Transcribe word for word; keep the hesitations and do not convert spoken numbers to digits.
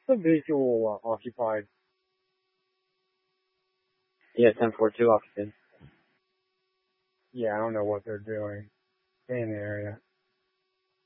the visual uh, occupied? Yeah, ten four two occupied. Yeah, I don't know what they're doing. Stay in the area.